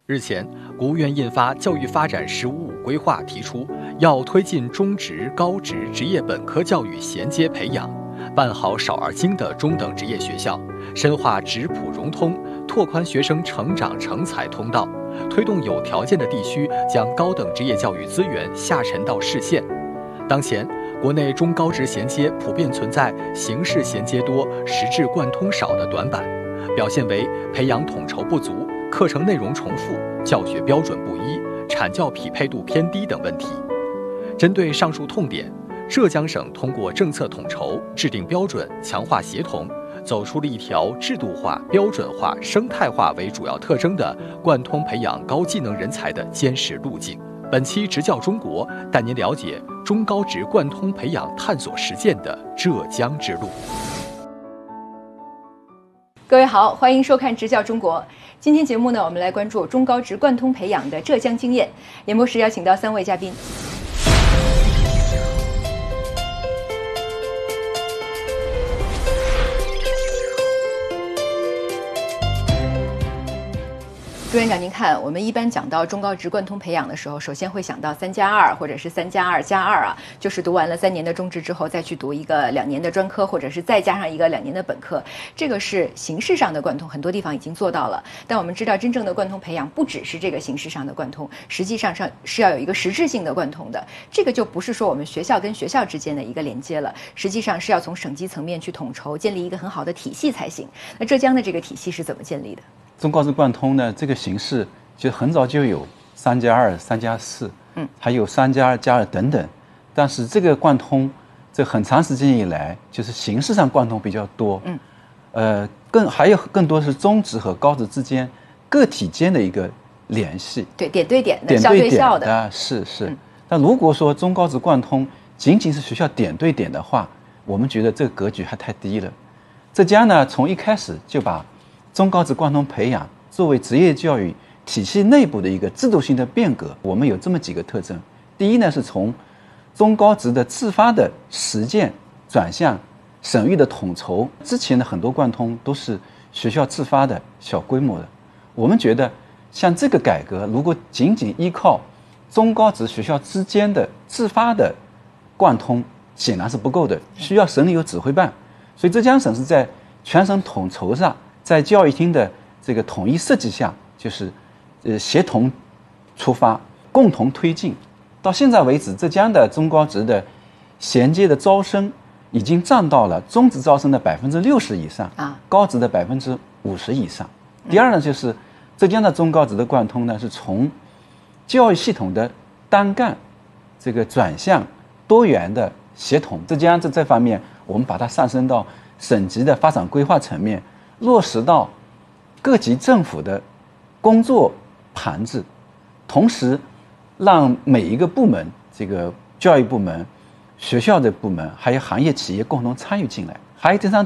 日前，国务院印发《教育发展“十五五”规划》，提出要推进中职、高职职业本科教育衔接培养，办好少儿精的中等职业学校，深化职普融通，拓宽学生成长成才通道，推动有条件的地区将高等职业教育资源下沉到市县。当前，国内中高职衔接普遍存在形式衔接多、实质贯通少的短板，表现为培养统筹不足、课程内容重复、教学标准不一、产教匹配度偏低等问题。针对上述痛点，浙江省通过政策统筹、制定标准、强化协同，走出了一条制度化、标准化、生态化为主要特征的贯通培养高技能人才的坚实路径。本期执教中国带您了解中高职贯通培养探索实践的浙江之路。 各位好，欢迎收看执教中国。今天节目呢，我们来关注中高职贯通培养的浙江经验。演播室邀请到3位嘉宾。朱院长，您看，我们一般讲到中高职贯通培养的时候，首先会想到3+2或者是3+2+2啊，就是读完了3年的中职之后，再去读一个2年的专科，或者是再加上一个2年的本科。这个是形式上的贯通，很多地方已经做到了。但我们知道，真正的贯通培养不只是这个形式上的贯通，实际上是要有一个实质性的贯通的。这个就不是说我们学校跟学校之间的一个连接了，实际上是要从省级层面去统筹，建立一个很好的体系才行。那浙江的这个体系是怎么建立的？ 中高职贯通呢，这个形式就很早就有3+2、3+4，还有3+2+2等等。但是这个贯通，这很长时间以来就是形式上贯通比较多，还有更多是中职和高职之间个体间的一个联系， 对，点对点的，校对校的， 是。但如果说中高职贯通仅仅是学校点对点的话，我们觉得这个格局还太低了。浙江呢，从一开始就把中高职贯通培养作为职业教育体系内部的一个制度性的变革，我们有这么几个特征。第一呢，是从中高职的自发的实践转向省域的统筹。之前的很多贯通都是学校自发的小规模的，我们觉得像这个改革，如果仅仅依靠中高职学校之间的自发的贯通，显然是不够的，需要省里有指挥办。所以浙江省是在全省统筹上，在教育厅的这个统一设计下，就是协同出发，共同推进。到现在为止，浙江的中高职的衔接的招生已经占到了中职招生的60%以上，高职的50%以上。第二呢，就是浙江的中高职的贯通呢，是从教育系统的单干这个转向多元的协同。浙江这方面，我们把它上升到省级的发展规划层面，落实到各级政府的工作盘子，同时让每一个部门，这个教育部门、学校的部门，还有行业企业共同参与进来。还有这张